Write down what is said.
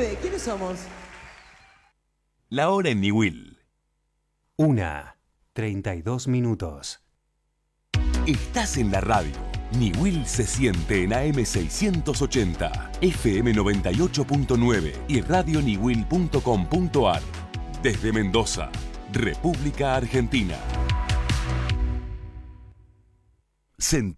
qué? ¿Quiénes somos? La hora en Niwil. 1:32. Estás en la radio. Niwil se siente en AM 680, FM 98.9 y radioniwil.com.ar. Desde Mendoza, República Argentina.